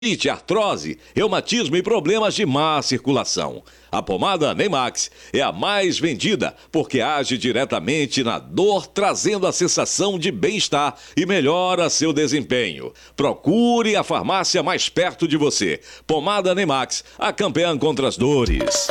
artrose, reumatismo e problemas de má circulação. A pomada Neymax é a mais vendida porque age diretamente na dor, trazendo a sensação de bem-estar e melhora seu desempenho. Procure a farmácia mais perto de você. Pomada Neymax, a campeã contra as dores.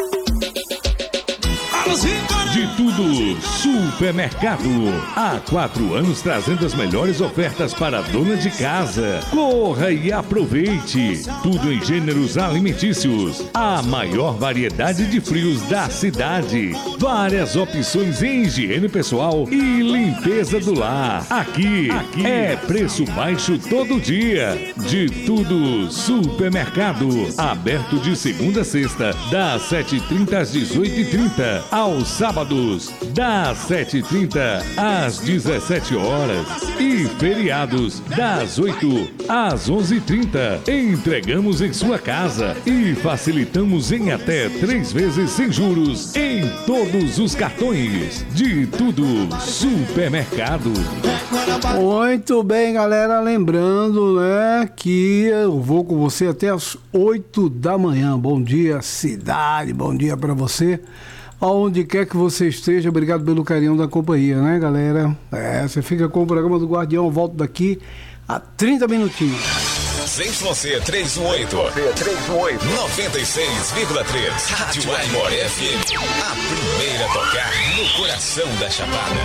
De tudo, Supermercado. Há 4 anos trazendo as melhores ofertas para a dona de casa. Corra e aproveite. Tudo em gêneros alimentícios. A maior variedade de frios da cidade. Várias opções em higiene pessoal e limpeza do lar. Aqui é preço baixo todo dia. De tudo, Supermercado. Aberto de segunda a sexta, das 7h30 às 18h30. Aos sábados, das 7h30 às 17 horas e feriados, das 8 às 11h30. Entregamos em sua casa e facilitamos em até 3 vezes sem juros em todos os cartões. De tudo, Supermercado. Muito bem, galera, lembrando, né, que eu vou com você até as 8 da manhã. Bom dia, cidade, bom dia pra você. Aonde quer que você esteja, obrigado pelo carinho da companhia, né, galera? Você fica com o programa do Guardião, eu volto daqui a 30 minutinhos. ZYC 318, 96,3, Rádio Aimor FM, a primeira a tocar no coração da Chapada.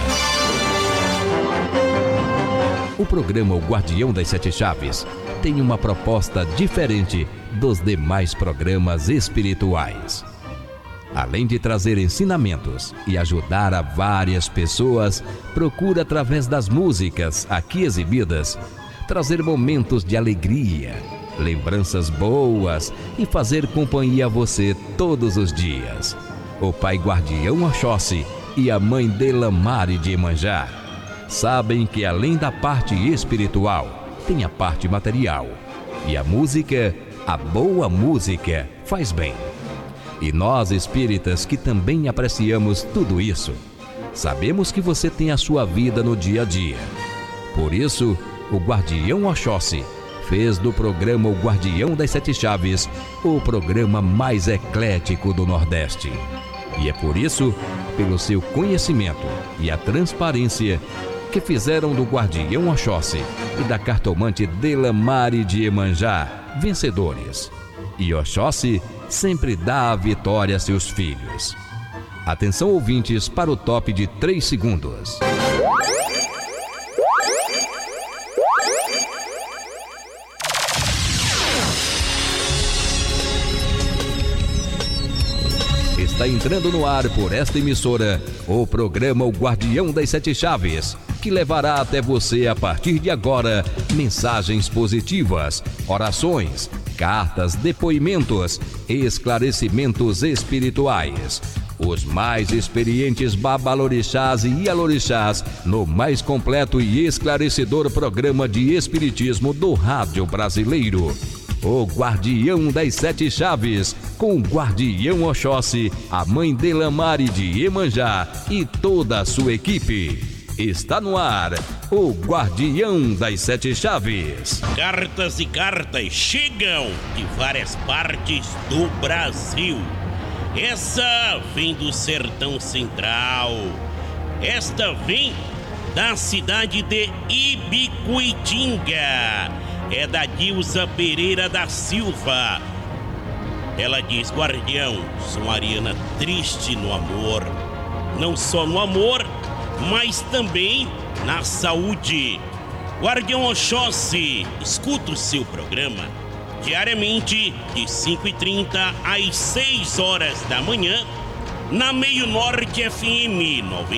O programa O Guardião das Sete Chaves tem uma proposta diferente dos demais programas espirituais. Além de trazer ensinamentos e ajudar a várias pessoas, procura, através das músicas aqui exibidas, trazer momentos de alegria, lembranças boas e fazer companhia a você todos os dias. O pai Guardião Oxóssi e a mãe Delamare de Iemanjá sabem que, além da parte espiritual, tem a parte material. E a música, a boa música, faz bem. E nós espíritas, que também apreciamos tudo isso, sabemos que você tem a sua vida no dia a dia. Por isso, o Guardião Oxóssi fez do programa O Guardião das Sete Chaves o programa mais eclético do Nordeste. E é por isso, pelo seu conhecimento e a transparência, que fizeram do Guardião Oxóssi e da cartomante Delamare de Iemanjá vencedores. E Oxóssi sempre dá a vitória a seus filhos. Atenção, ouvintes, para o top de 3 segundos. Está entrando no ar por esta emissora o programa O Guardião das Sete Chaves, que levará até você, a partir de agora, mensagens positivas, orações, cartas, depoimentos, esclarecimentos espirituais. Os mais experientes babalorixás e ialorixás no mais completo e esclarecedor programa de espiritismo do rádio brasileiro. O Guardião das Sete Chaves, com o Guardião Oxóssi, a mãe Delamare de Iemanjá e toda a sua equipe. Está no ar, o Guardião das Sete Chaves. Cartas e cartas chegam de várias partes do Brasil. Essa vem do Sertão Central. Esta vem da cidade de Ibicuitinga. É da Dilza Pereira da Silva. Ela diz: Guardião, sou Mariana triste no amor. Não só no amor, mas também na saúde. Guardião Oxóssi, escuta o seu programa diariamente de 5h30 às 6 horas da manhã na Meio Norte FM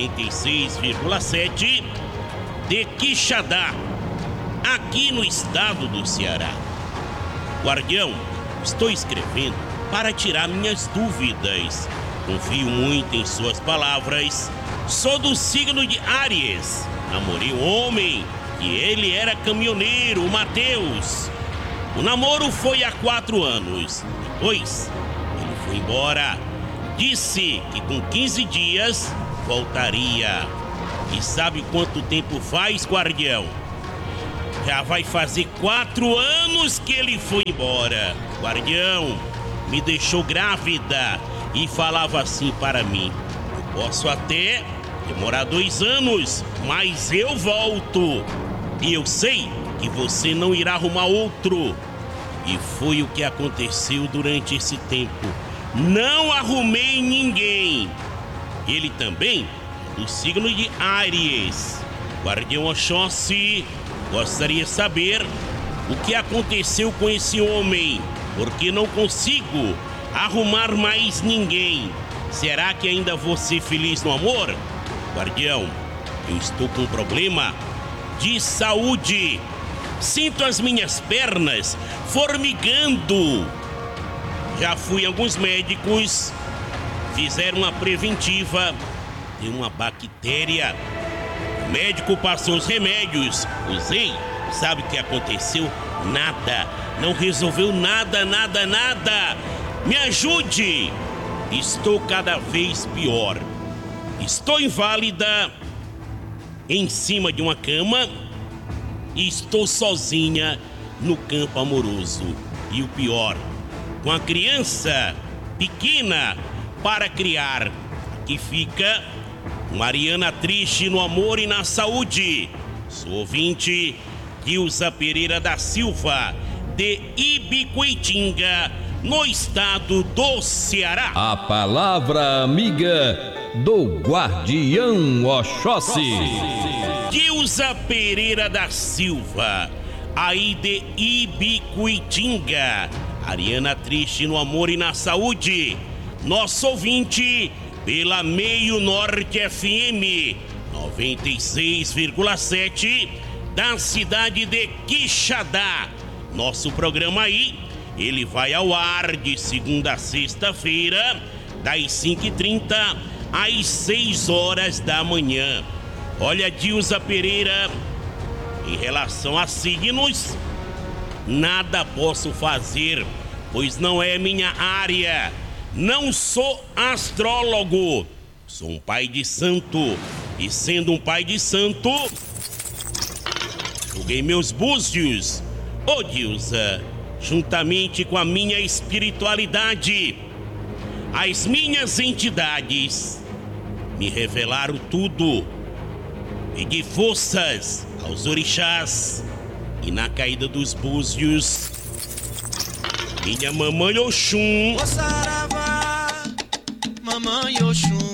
96,7 de Quixadá, aqui no estado do Ceará. Guardião, estou escrevendo para tirar minhas dúvidas. Confio muito em suas palavras. Sou do signo de Áries. Namorei um homem e ele era caminhoneiro, o Matheus. O namoro foi há 4 anos. Depois, ele foi embora. Disse que com 15 dias voltaria. E sabe quanto tempo faz, Guardião? Já vai fazer 4 anos que ele foi embora. Guardião, me deixou grávida e falava assim para mim: eu posso até demorar 2 anos, mas eu volto. E eu sei que você não irá arrumar outro. E foi o que aconteceu durante esse tempo. Não arrumei ninguém. Ele também é do signo de Áries. Guardião Oxóssi, gostaria de saber o que aconteceu com esse homem, porque não consigo arrumar mais ninguém. Será que ainda vou ser feliz no amor? Guardião, eu estou com um problema de saúde. Sinto as minhas pernas formigando. Já fui a alguns médicos, fizeram uma preventiva de uma bactéria. O médico passou os remédios, usei. Sabe o que aconteceu? Nada. Não resolveu nada. Me ajude. Estou cada vez pior. Estou inválida, em cima de uma cama, e estou sozinha no campo amoroso. E o pior, com a criança pequena para criar. Aqui fica Mariana triste no amor e na saúde. Sou ouvinte Dilza Pereira da Silva, de Ibicoitinga, no estado do Ceará. A palavra amiga do Guardião Oxóssi. Dilza Pereira da Silva, aí de Ibicoitinga. Ariana triste no amor e na saúde. Nosso ouvinte pela Meio Norte FM 96,7 da cidade de Quixadá. Nosso programa aí, ele vai ao ar de segunda a sexta-feira, das 5h30 às 6 horas da manhã. Olha, Dilza Pereira, em relação a signos, nada posso fazer, pois não é minha área. Não sou astrólogo, sou um pai de santo. E sendo um pai de santo, joguei meus búzios, ô Dilza, juntamente com a minha espiritualidade. As minhas entidades me revelaram tudo. Pedi forças aos orixás, e na caída dos búzios, minha mamãe Oxum, Ô Saravá, mamãe Oxum,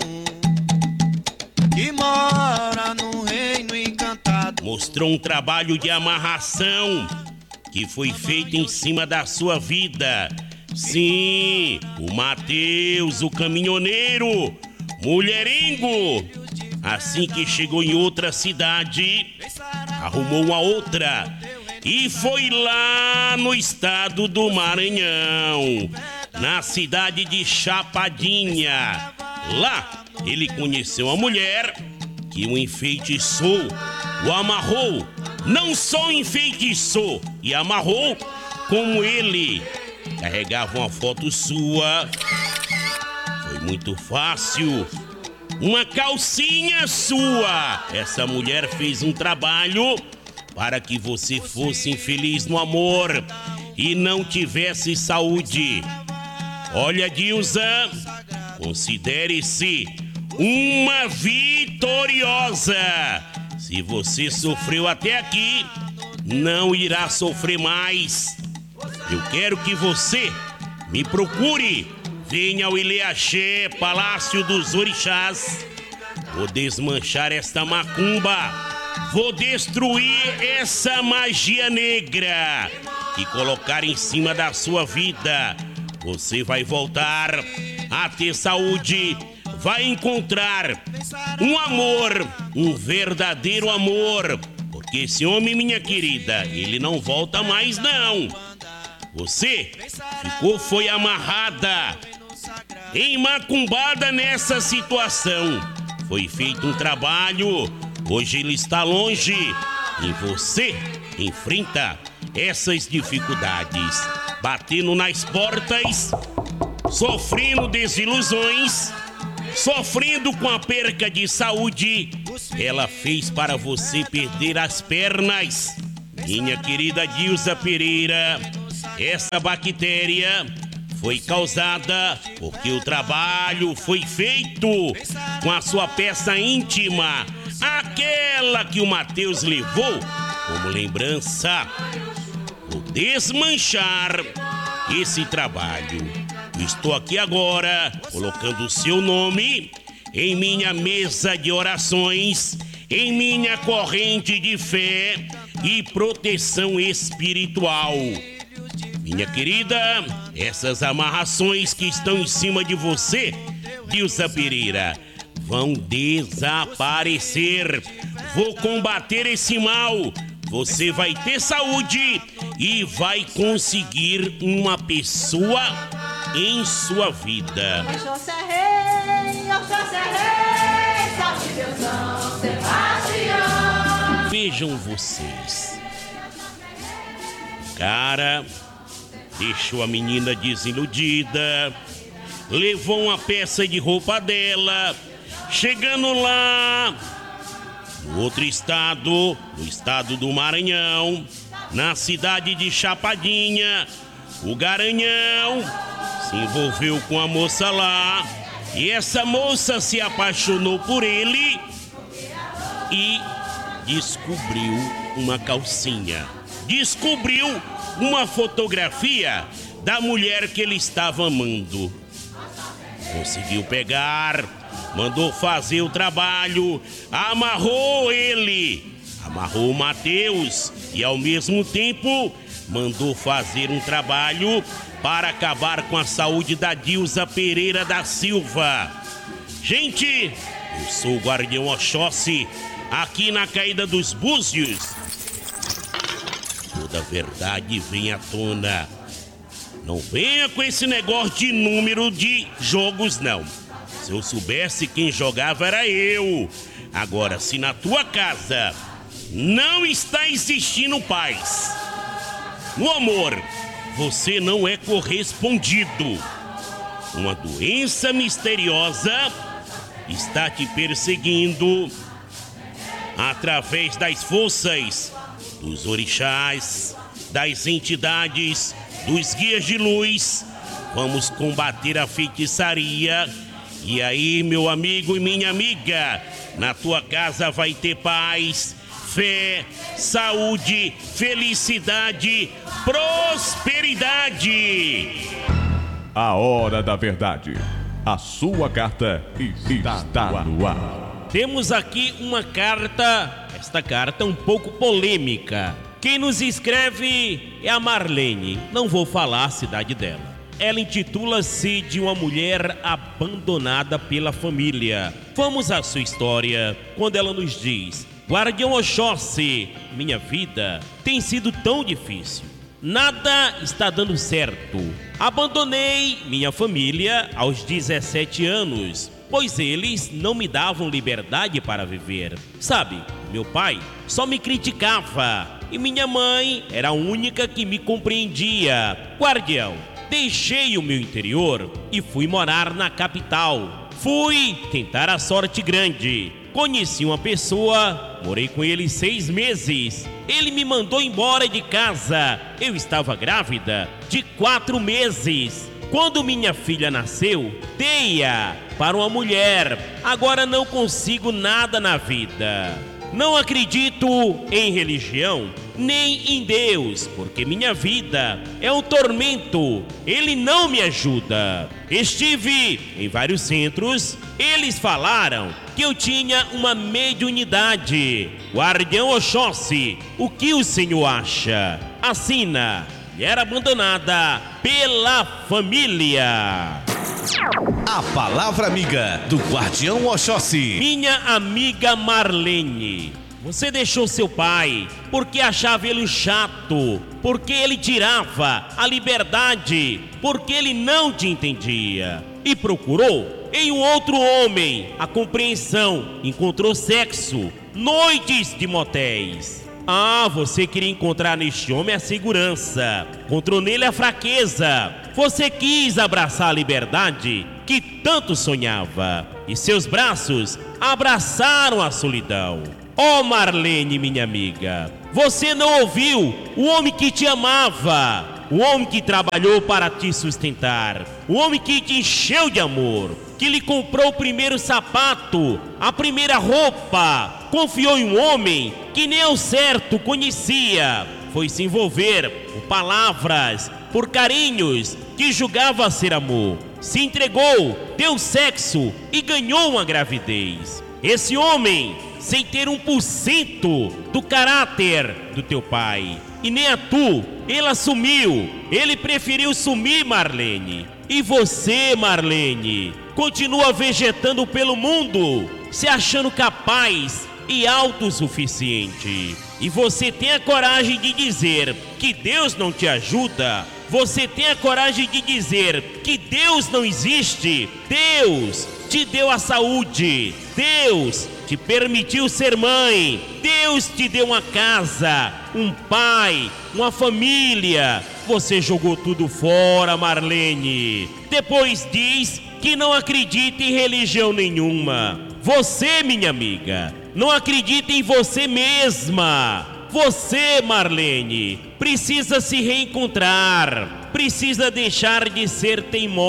que mora no reino encantado, mostrou um trabalho de amarração que foi feito em cima da sua vida. Sim, o Mateus, o caminhoneiro, mulherengo, assim que chegou em outra cidade, arrumou uma outra e foi lá no estado do Maranhão, na cidade de Chapadinha. Lá ele conheceu uma mulher que o enfeitiçou, o amarrou, não só enfeitiçou e amarrou, como ele carregava uma foto sua. Foi muito fácil. Uma calcinha sua. Essa mulher fez um trabalho para que você fosse infeliz no amor e não tivesse saúde. Olha, Dilza, considere-se uma vitoriosa. Se você sofreu até aqui, não irá sofrer mais. Eu quero que você me procure. Venha ao Ileaxé, Palácio dos Orixás. Vou desmanchar esta macumba. Vou destruir essa magia negra que colocar em cima da sua vida. Você vai voltar a ter saúde. Vai encontrar um amor, um verdadeiro amor. Porque esse homem, minha querida, ele não volta mais não. Você foi amarrada, enmacumbada nessa situação. Foi feito um trabalho, hoje ele está longe. E você enfrenta essas dificuldades, batendo nas portas, sofrendo desilusões, sofrendo com a perca de saúde. Ela fez para você perder as pernas. Minha querida Dilza Pereira, essa bactéria foi causada porque o trabalho foi feito com a sua peça íntima, aquela que o Matheus levou como lembrança. Vou desmanchar esse trabalho. Estou aqui agora colocando o seu nome em minha mesa de orações, em minha corrente de fé e proteção espiritual. Minha querida, essas amarrações que estão em cima de você, Dilza Pereira, vão desaparecer. Vou combater esse mal. Você vai ter saúde e vai conseguir uma pessoa em sua vida. Oxóssi é rei, salve Deusão, Sebastião. Vejam vocês. O cara deixou a menina desiludida, levou uma peça de roupa dela, chegando lá, no outro estado, no estado do Maranhão, na cidade de Chapadinha, o Garanhão se envolveu com a moça lá, e essa moça se apaixonou por ele e descobriu uma calcinha, descobriu uma fotografia da mulher que ele estava amando. Conseguiu pegar, mandou fazer o trabalho, amarrou ele, amarrou o Matheus e ao mesmo tempo mandou fazer um trabalho para acabar com a saúde da Dilza Pereira da Silva. Gente, eu sou o Guardião Oxóssi, aqui na Caída dos Búzios. Toda a verdade vem à tona. Não venha com esse negócio de número de jogos, não. Se eu soubesse quem jogava era eu. Agora, se na tua casa não está existindo paz, no amor, você não é correspondido. Uma doença misteriosa está te perseguindo através das forças dos orixás, das entidades, dos guias de luz. Vamos combater a feitiçaria. E aí, meu amigo e minha amiga, na tua casa vai ter paz, fé, saúde, felicidade, prosperidade. A hora da verdade. A sua carta está no ar. Temos aqui uma carta, esta carta é um pouco polêmica. Quem nos escreve é a Marlene, não vou falar a cidade dela. Ela intitula-se de uma mulher abandonada pela família. Vamos à sua história, quando ela nos diz: Guardião Oxóssi, minha vida tem sido tão difícil. Nada está dando certo. Abandonei minha família aos 17 anos, pois eles não me davam liberdade para viver. Sabe, meu pai só me criticava e minha mãe era a única que me compreendia. Guardião, deixei o meu interior e fui morar na capital. Fui tentar a sorte grande. Conheci uma pessoa, morei com ele 6 meses. Ele me mandou embora de casa. Eu estava grávida de 4 meses. Quando minha filha nasceu, dei-a para uma mulher. Agora não consigo nada na vida. Não acredito em religião, nem em Deus, porque minha vida é um tormento. Ele não me ajuda. Estive em vários centros, eles falaram que eu tinha uma mediunidade. Guardião Oxóssi, o que o senhor acha? Assina, mulher abandonada pela família. A palavra amiga do Guardião Oxóssi. Minha amiga Marlene, você deixou seu pai porque achava ele chato, porque ele tirava a liberdade, porque ele não te entendia. E procurou em um outro homem a compreensão, encontrou sexo, noites de motéis. Ah, você queria encontrar neste homem a segurança, encontrou nele a fraqueza. Você quis abraçar a liberdade que tanto sonhava, e seus braços abraçaram a solidão. Oh Marlene, minha amiga, você não ouviu o homem que te amava, o homem que trabalhou para te sustentar, o homem que te encheu de amor, que lhe comprou o primeiro sapato, a primeira roupa, confiou em um homem que nem ao certo conhecia, foi se envolver por palavras, por carinhos que julgava ser amor, se entregou, deu sexo e ganhou uma gravidez. Esse homem, sem ter 1% do caráter do teu pai, e nem a tu, ele assumiu, ele preferiu sumir, Marlene. E você, Marlene, continua vegetando pelo mundo, se achando capaz e autossuficiente. E você tem a coragem de dizer que Deus não te ajuda? Você tem a coragem de dizer que Deus não existe? Deus te deu a saúde, Deus te permitiu ser mãe, Deus te deu uma casa, um pai, uma família. Você jogou tudo fora, Marlene. Depois diz que não acredita em religião nenhuma. Você, minha amiga, não acredita em você mesma. Você, Marlene, precisa se reencontrar, precisa deixar de ser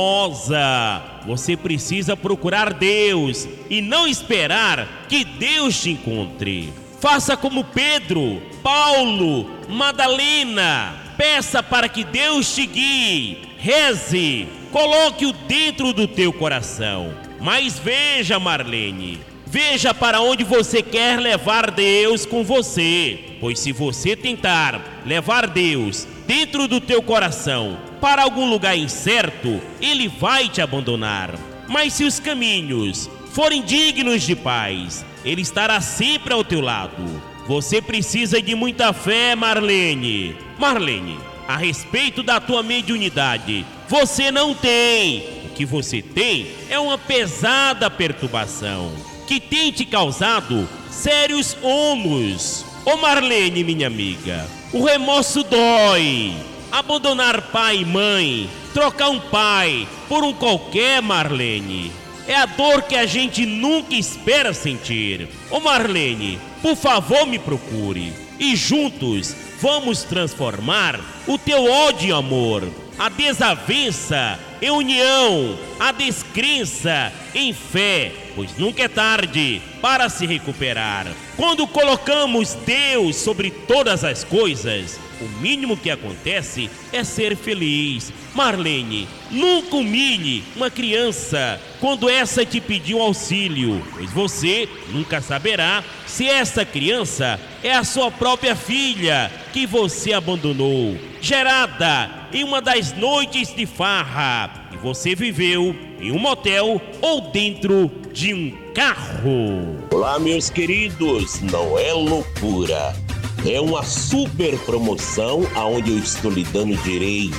teimosa. Você precisa procurar Deus e não esperar que Deus te encontre. Faça como Pedro, Paulo, Madalena. Peça para que Deus te guie. Reze, coloque-o dentro do teu coração. Mas veja, Marlene, veja para onde você quer levar Deus com você. Pois se você tentar levar Deus dentro do teu coração para algum lugar incerto, Ele vai te abandonar. Mas se os caminhos forem dignos de paz, Ele estará sempre ao teu lado. Você precisa de muita fé, Marlene. Marlene, a respeito da tua mediunidade, você não tem. O que você tem é uma pesada perturbação que tem te causado sérios ônus. Ô Marlene, minha amiga, o remorso dói. Abandonar pai e mãe, trocar um pai por um qualquer, Marlene, é a dor que a gente nunca espera sentir. Ô Marlene, por favor me procure e juntos vamos transformar o teu ódio em amor, a desavença em união, a descrença em fé, pois nunca é tarde para se recuperar. Quando colocamos Deus sobre todas as coisas, o mínimo que acontece é ser feliz. Marlene, nunca humilhe uma criança quando essa te pedir um auxílio, pois você nunca saberá se essa criança é a sua própria filha que você abandonou, gerada em uma das noites de farra, e você viveu em um motel ou dentro de um carro. Olá, meus queridos, não é loucura. É uma super promoção aonde eu estou lhe dando direito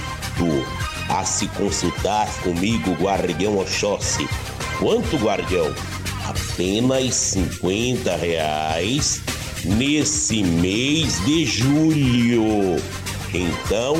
a se consultar comigo, Guardião Oxóssi. Quanto, Guardião? Apenas R$50 nesse mês de julho. Então,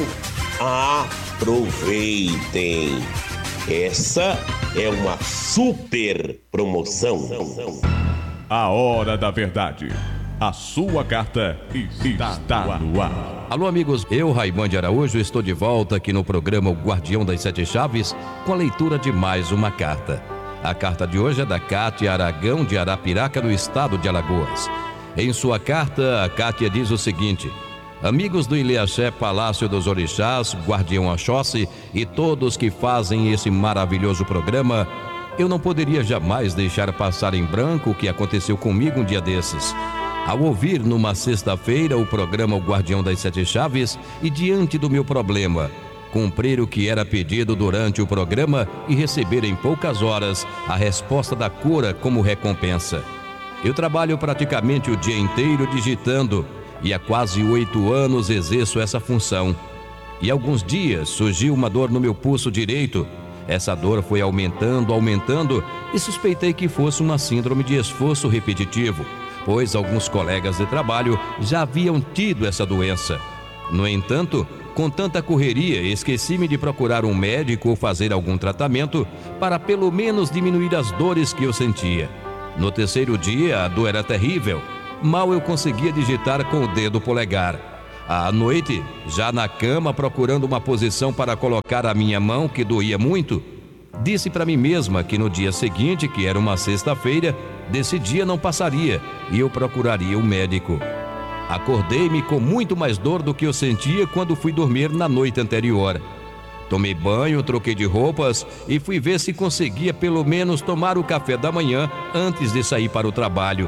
aproveitem. Essa é uma super promoção. A hora da verdade. A sua carta está no ar. Alô, amigos, eu, Raimundo Araújo, estou de volta aqui no programa O Guardião das Sete Chaves com a leitura de mais uma carta. A carta de hoje é da Cátia Aragão, de Arapiraca, no estado de Alagoas. Em sua carta, a Cátia diz o seguinte: amigos do Ilhéaxé Palácio dos Orixás, Guardião Oxóssi e todos que fazem esse maravilhoso programa, eu não poderia jamais deixar passar em branco o que aconteceu comigo um dia desses. Ao ouvir numa sexta-feira o programa O Guardião das Sete Chaves e diante do meu problema, cumprir o que era pedido durante o programa e receber em poucas horas a resposta da cura como recompensa. Eu trabalho praticamente o dia inteiro digitando e há quase 8 anos exerço essa função. E alguns dias surgiu uma dor no meu pulso direito. Essa dor foi aumentando e suspeitei que fosse uma síndrome de esforço repetitivo, pois alguns colegas de trabalho já haviam tido essa doença. No entanto, com tanta correria, esqueci-me de procurar um médico ou fazer algum tratamento para pelo menos diminuir as dores que eu sentia. No terceiro dia, a dor era terrível. mal eu conseguia digitar com o dedo polegar. À noite, já na cama procurando uma posição para colocar a minha mão, que doía muito, disse para mim mesma que no dia seguinte, que era uma sexta-feira, desse dia não passaria e eu procuraria o médico. Acordei-me com muito mais dor do que eu sentia quando fui dormir na noite anterior. Tomei banho, troquei de roupas e fui ver se conseguia pelo menos tomar o café da manhã antes de sair para o trabalho.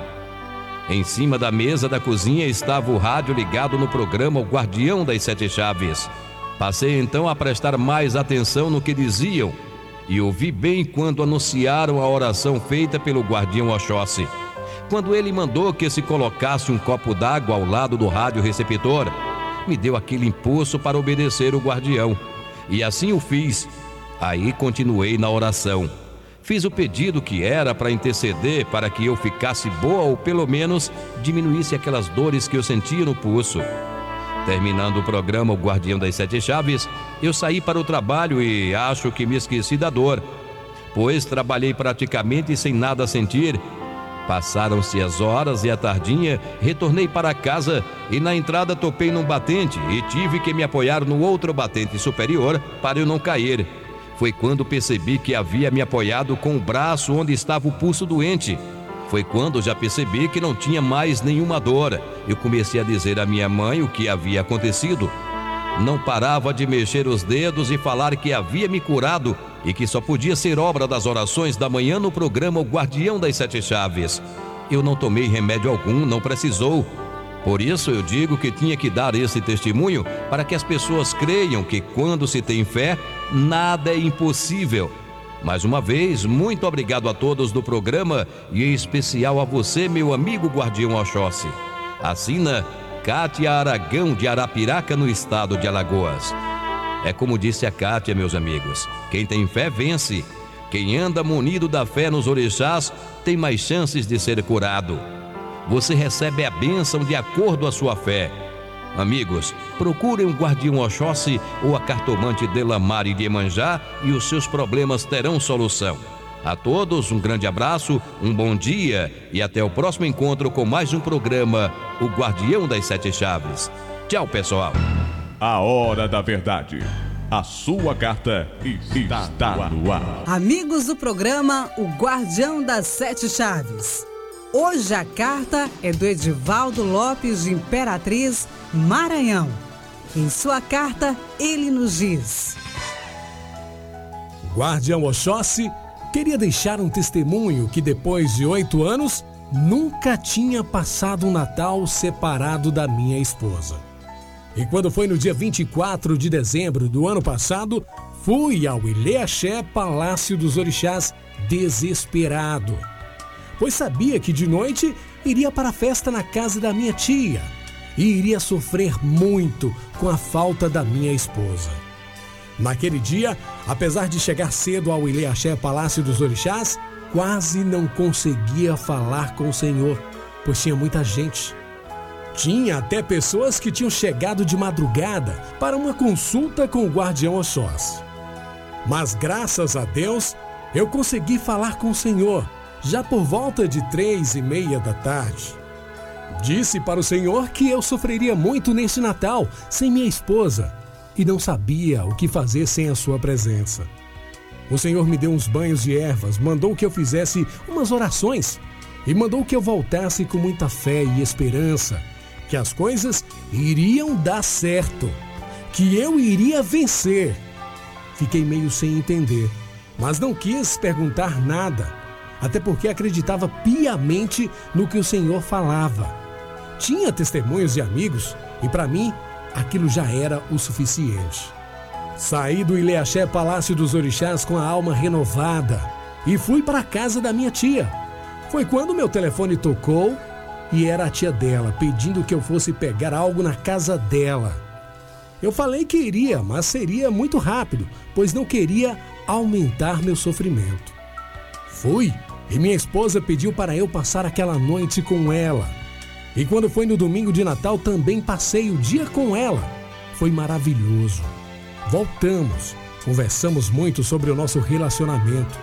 Em cima da mesa da cozinha estava o rádio ligado no programa O Guardião das Sete Chaves. Passei então a prestar mais atenção no que diziam e ouvi bem quando anunciaram a oração feita pelo Guardião Oxóssi. Quando ele mandou que se colocasse um copo d'água ao lado do rádio receptor, me deu aquele impulso para obedecer o guardião. E assim o fiz. Aí continuei na oração. Fiz o pedido que era para interceder para que eu ficasse boa ou pelo menos diminuísse aquelas dores que eu sentia no pulso. Terminando o programa O Guardião das Sete Chaves, eu saí para o trabalho e acho que me esqueci da dor, pois trabalhei praticamente sem nada sentir. Passaram-se as horas e a tardinha, retornei para casa e na entrada topei num batente e tive que me apoiar no outro batente superior para eu não cair. Foi quando percebi que havia me apoiado com o braço onde estava o pulso doente. Foi quando já percebi que não tinha mais nenhuma dor. Eu comecei a dizer à minha mãe o que havia acontecido. Não parava de mexer os dedos e falar que havia me curado e que só podia ser obra das orações da manhã no programa O Guardião das Sete Chaves. Eu não tomei remédio algum, não precisou. Por isso eu digo que tinha que dar esse testemunho para que as pessoas creiam que quando se tem fé, nada é impossível. Mais uma vez, muito obrigado a todos do programa e em especial a você, meu amigo Guardião Oxóssi. Assina Cátia Aragão, de Arapiraca, no estado de Alagoas. É como disse a Cátia, meus amigos, quem tem fé vence. Quem anda munido da fé nos orixás tem mais chances de ser curado. Você recebe a bênção de acordo à sua fé. Amigos, procurem o Guardião Oxóssi ou a cartomante Delamare de Iemanjá e os seus problemas terão solução. A todos um grande abraço, um bom dia e até o próximo encontro com mais um programa O Guardião das Sete Chaves. Tchau, pessoal. A Hora da Verdade. A sua carta está no ar. Amigos do programa O Guardião das Sete Chaves. Hoje a carta é do Edivaldo Lopes, de Imperatriz, Maranhão. Em sua carta, ele nos diz: Guardião Oxóssi queria deixar um testemunho que depois de 8 anos, nunca tinha passado um Natal separado da minha esposa. E quando foi no dia 24 de dezembro do ano passado, fui ao Ilê-Axé, Palácio dos Orixás, desesperado, pois sabia que de noite iria para a festa na casa da minha tia e iria sofrer muito com a falta da minha esposa. Naquele dia, apesar de chegar cedo ao Ilê-Axé, Palácio dos Orixás, quase não conseguia falar com o Senhor, pois tinha muita gente. Tinha até pessoas que tinham chegado de madrugada para uma consulta com o Guardião Oxóssi. Mas graças a Deus, eu consegui falar com o Senhor, já por volta de 3:30 da tarde. Disse para o Senhor que eu sofreria muito neste Natal sem minha esposa e não sabia o que fazer sem a sua presença. O Senhor me deu uns banhos de ervas, mandou que eu fizesse umas orações e mandou que eu voltasse com muita fé e esperança, que as coisas iriam dar certo, que eu iria vencer. Fiquei meio sem entender, mas não quis perguntar nada, até porque acreditava piamente no que o Senhor falava. Tinha testemunhos de amigos e para mim aquilo já era o suficiente. Saí do Ilê-Axé, Palácio dos Orixás, com a alma renovada e fui para a casa da minha tia. Foi quando meu telefone tocou e era a tia dela, pedindo que eu fosse pegar algo na casa dela. Eu falei que iria, mas seria muito rápido, pois não queria aumentar meu sofrimento. Fui, e minha esposa pediu para eu passar aquela noite com ela. E quando foi no domingo de Natal, também passei o dia com ela. Foi maravilhoso. Voltamos, conversamos muito sobre o nosso relacionamento.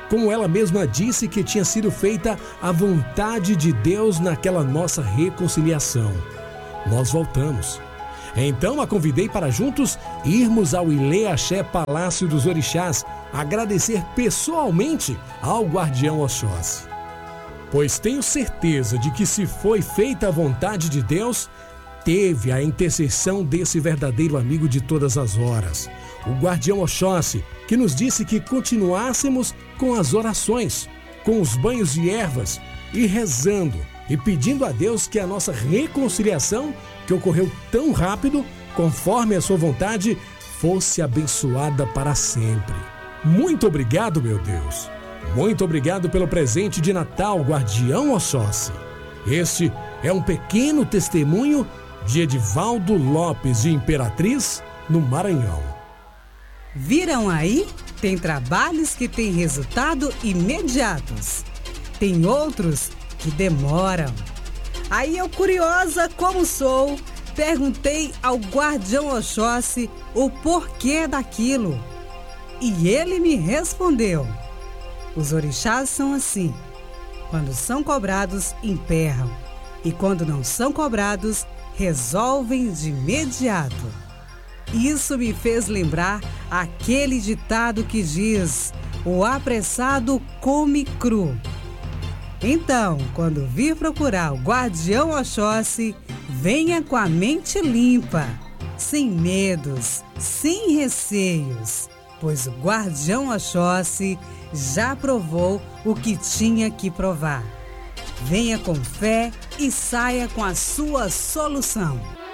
como ela mesma disse que tinha sido feita a vontade de Deus naquela nossa reconciliação. Nós voltamos. Então a convidei para juntos irmos ao Ilê Axé Palácio dos Orixás agradecer pessoalmente ao guardião Oxóssi. Pois tenho certeza de que se foi feita a vontade de Deus, teve a intercessão desse verdadeiro amigo de todas as horas, o guardião Oxóssi, que nos disse que continuássemos com as orações, com os banhos de ervas e rezando e pedindo a Deus que a nossa reconciliação, que ocorreu tão rápido, conforme a sua vontade, fosse abençoada para sempre. Muito obrigado, meu Deus. Muito obrigado pelo presente de Natal, guardião Oxóssi. Este é um pequeno testemunho de Edivaldo Lopes de Imperatriz, no Maranhão. Viram aí? Tem trabalhos que têm resultado imediatos. Tem outros que demoram. Aí eu, curiosa como sou, perguntei ao guardião Oxóssi o porquê daquilo. E ele me respondeu: os orixás são assim. Quando são cobrados, emperram. E quando não são cobrados, resolvem de imediato. Isso me fez lembrar aquele ditado que diz: o apressado come cru. Então, quando vir procurar o guardião Oxóssi, venha com a mente limpa, sem medos, sem receios, pois o guardião Oxóssi já provou o que tinha que provar. Venha com fé e saia com a sua solução.